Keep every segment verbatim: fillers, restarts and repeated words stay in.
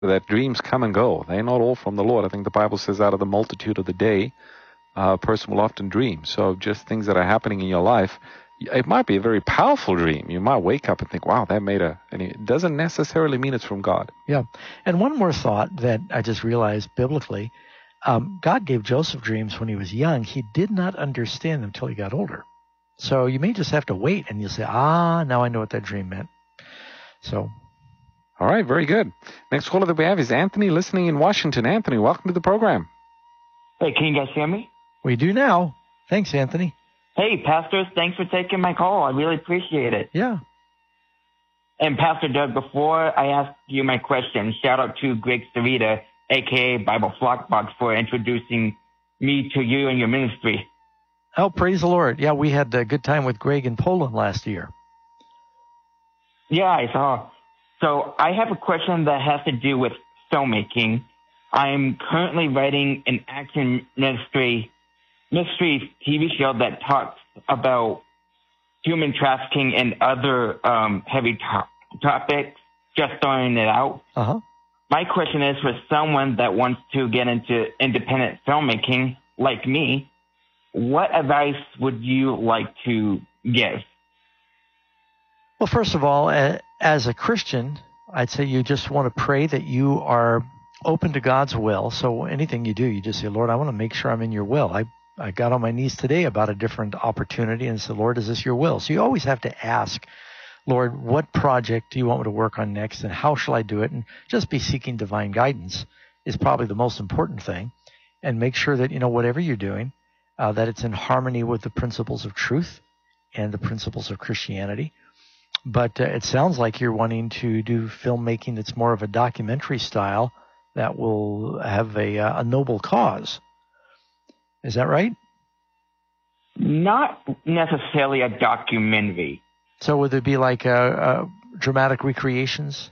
that dreams come and go. They're not all from the Lord. I think the Bible says out of the multitude of the day, uh, a person will often dream. So just things that are happening in your life, it might be a very powerful dream. You might wake up and think, wow, that made a... And it doesn't necessarily mean it's from God. Yeah. And one more thought that I just realized biblically, um, God gave Joseph dreams when he was young. He did not understand them until he got older. So you may just have to wait and you'll say, ah, now I know what that dream meant. So... All right, very good. Next caller that we have is Anthony, listening in Washington. Anthony, welcome to the program. Hey, can you guys hear me? We do now. Thanks, Anthony. Hey, pastors, thanks for taking my call. I really appreciate it. Yeah. And Pastor Doug, before I ask you my question, shout out to Greg Sarita, a k a. Bible Flockbox, for introducing me to you and your ministry. Oh, praise the Lord. Yeah, we had a good time with Greg in Poland last year. Yeah, I saw. So I have a question that has to do with filmmaking. I'm currently writing an action mystery, mystery T V show that talks about human trafficking and other um, heavy to- topics, just throwing it out. Uh-huh. My question is for someone that wants to get into independent filmmaking, like me, what advice would you like to give? Well, first of all, as a Christian, I'd say you just want to pray that you are open to God's will. So anything you do, you just say, Lord, I want to make sure I'm in your will. I, I got on my knees today about a different opportunity and said, Lord, is this your will? So you always have to ask, Lord, what project do you want me to work on next and how shall I do it? And just be seeking divine guidance is probably the most important thing. And make sure that, you know, whatever you're doing, uh, that it's in harmony with the principles of truth and the principles of Christianity. But uh, it sounds like you're wanting to do filmmaking that's more of a documentary style that will have a, uh, a noble cause. Is that right? Not necessarily a documentary. So would there be like uh, uh, dramatic recreations?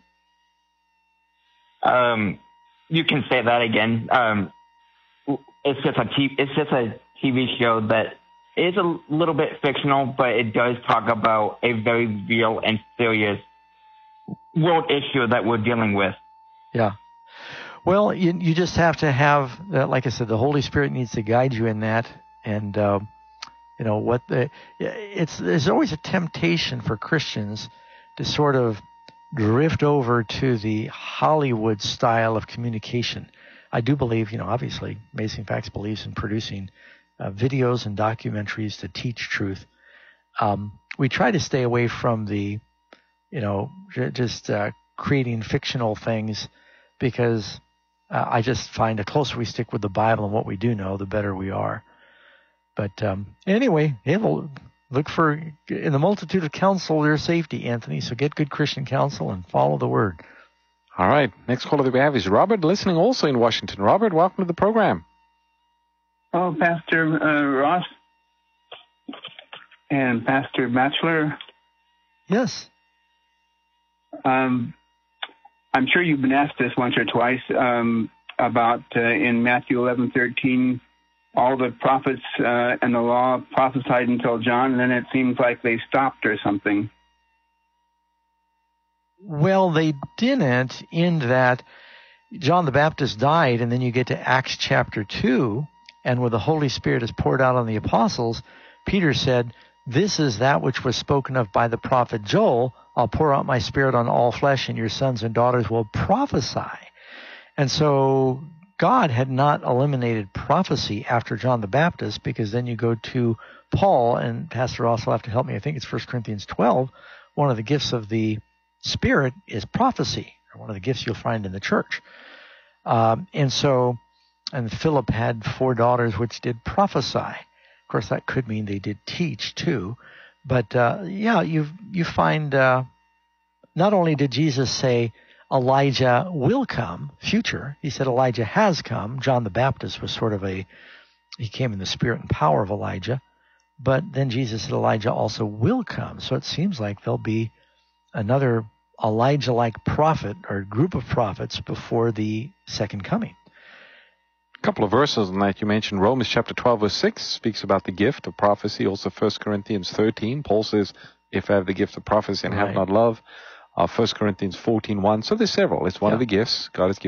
Um, you can say that again. Um, it's just a t- it's just a T V show that is a little bit fictional, but it does talk about a very real and serious world issue that we're dealing with. Yeah. Well, you you just have to have, uh, like I said, the Holy Spirit needs to guide you in that. And, uh, you know, what the, it's, there's always a temptation for Christians to sort of drift over to the Hollywood style of communication. I do believe, you know, obviously, Amazing Facts believes in producing uh, videos and documentaries to teach truth. Um, we try to stay away from the, you know, j- just uh, creating fictional things because uh, I just find the closer we stick with the Bible and what we do know, the better we are. But um, anyway, it'll look for, in the multitude of counsel, there's safety, Anthony. So get good Christian counsel and follow the word. All right. Next caller that we have is Robert, listening also in Washington. Robert, welcome to the program. Oh, Pastor uh, Ross and Pastor Batchelor. Yes. Um, I'm sure you've been asked this once or twice um, about uh, in Matthew eleven thirteen, all the prophets uh, and the law prophesied until John, and then it seems like they stopped or something. Well, they didn't, in that John the Baptist died, and then you get to Acts chapter two, and when the Holy Spirit is poured out on the apostles, Peter said, "This is that which was spoken of by the prophet Joel. I'll pour out my Spirit on all flesh, and your sons and daughters will prophesy." And so God had not eliminated prophecy after John the Baptist, because then you go to Paul, and Pastor Ross will have to help me, I think it's First Corinthians twelve, one of the gifts of the Spirit is prophecy, or one of the gifts you'll find in the church. Um, and so, and Philip had four daughters which did prophesy. Of course, that could mean they did teach too. But uh, yeah, you you find uh, not only did Jesus say Elijah will come, future, he said Elijah has come. John the Baptist was sort of a, he came in the spirit and power of Elijah. But then Jesus said Elijah also will come. So it seems like there'll be another Elijah-like prophet or group of prophets before the second coming. A couple of verses on that. You mentioned Romans chapter twelve, verse six, speaks about the gift of prophecy. Also First Corinthians thirteen, Paul says, if I have the gift of prophecy and Right. have not love, uh, First Corinthians fourteen one. So there's several. It's one Yeah. of the gifts God has given.